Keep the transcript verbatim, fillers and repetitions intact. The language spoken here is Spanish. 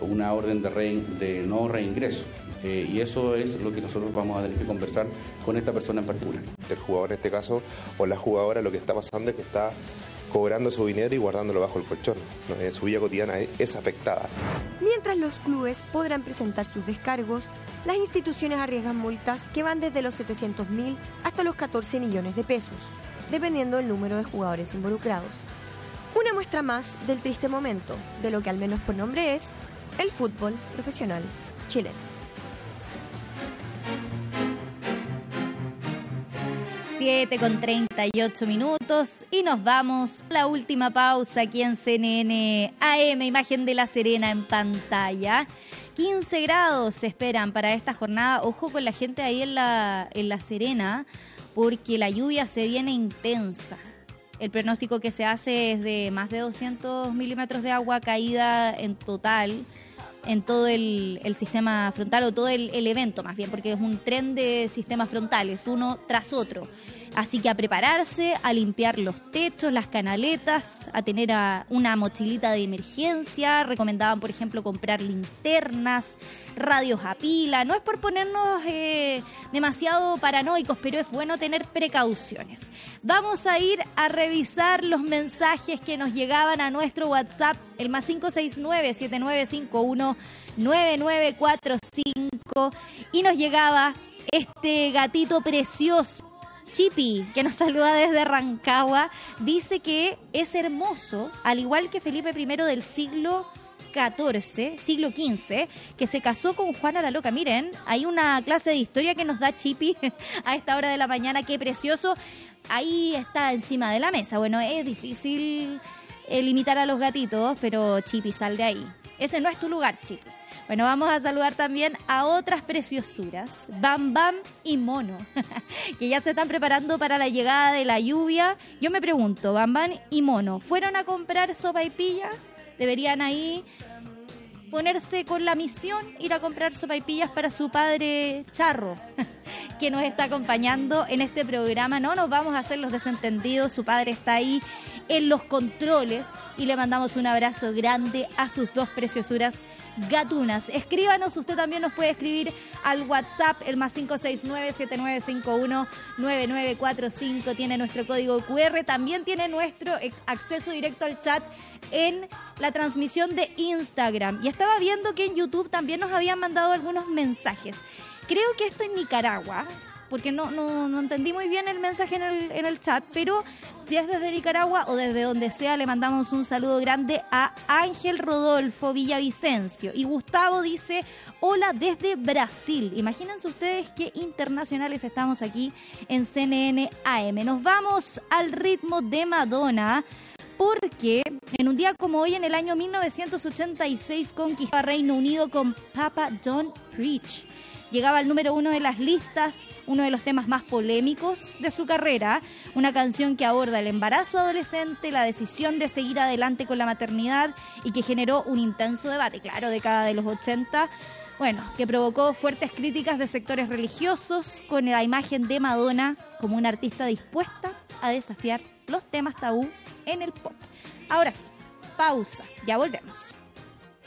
una orden de, re, de no reingreso. Eh, y eso es lo que nosotros vamos a tener que conversar con esta persona en particular. El jugador en este caso, o la jugadora, lo que está pasando es que está cobrando su dinero y guardándolo bajo el colchón. ¿No? Su vida cotidiana es, es afectada. Mientras los clubes podrán presentar sus descargos, las instituciones arriesgan multas que van desde los setecientos mil hasta los catorce millones de pesos, dependiendo del número de jugadores involucrados. Una muestra más del triste momento, de lo que al menos por nombre es el fútbol profesional chileno. siete con treinta y ocho minutos y nos vamos a la última pausa aquí en C N N A M, imagen de La Serena en pantalla. quince grados se esperan para esta jornada. Ojo con la gente ahí en la, en La Serena, porque la lluvia se viene intensa. El pronóstico que se hace es de más de doscientos milímetros de agua caída en total en todo el, el sistema frontal, o todo el, el evento más bien, porque es un tren de sistemas frontales, uno tras otro. Así que a prepararse, a limpiar los techos, las canaletas, a tener a una mochilita de emergencia. Recomendaban, por ejemplo, comprar linternas, radios a pila. No es por ponernos eh, demasiado paranoicos, pero es bueno tener precauciones. Vamos a ir a revisar los mensajes que nos llegaban a nuestro WhatsApp, el más cinco seis nueve, siete nueve cinco uno, nueve nueve cuatro cinco, y nos llegaba este gatito precioso, Chipi, que nos saluda desde Rancagua. Dice que es hermoso, al igual que Felipe primero del siglo catorce, siglo quince, que se casó con Juana la Loca. Miren, hay una clase de historia que nos da Chipi a esta hora de la mañana. Qué precioso. Ahí está encima de la mesa. Bueno, es difícil eh, limitar a los gatitos, pero Chipi, sal de ahí. Ese no es tu lugar, Chipi. Bueno, vamos a saludar también a otras preciosuras, Bam Bam y Mono, que ya se están preparando para la llegada de la lluvia. Yo me pregunto, Bam Bam y Mono, ¿fueron a comprar sopaipillas? Deberían ahí ponerse con la misión, ir a comprar sopaipillas para su padre Charro, que nos está acompañando en este programa. No nos vamos a hacer los desentendidos, su padre está ahí en los controles y le mandamos un abrazo grande a sus dos preciosuras gatunas. Escríbanos, usted también nos puede escribir al WhatsApp, el más cinco seis nueve, siete nueve cinco uno, nueve nueve cuatro cinco, tiene nuestro código cu erre, también tiene nuestro acceso directo al chat en la transmisión de Instagram. Y estaba viendo que en YouTube también nos habían mandado algunos mensajes. Creo que esto es Nicaragua, porque no, no, no entendí muy bien el mensaje en el, en el chat, pero si es desde Nicaragua o desde donde sea, le mandamos un saludo grande a Ángel Rodolfo Villavicencio. Y Gustavo dice, hola desde Brasil. Imagínense ustedes qué internacionales estamos aquí en C N N A M. Nos vamos al ritmo de Madonna, porque en un día como hoy, en el año mil novecientos ochenta y seis, conquistó a Reino Unido con Papa Don't Preach. Llegaba al número uno de las listas, uno de los temas más polémicos de su carrera, una canción que aborda el embarazo adolescente, la decisión de seguir adelante con la maternidad y que generó un intenso debate, claro, década de los ochenta, bueno, que provocó fuertes críticas de sectores religiosos con la imagen de Madonna como una artista dispuesta a desafiar los temas tabú en el pop. Ahora sí, pausa, ya volvemos.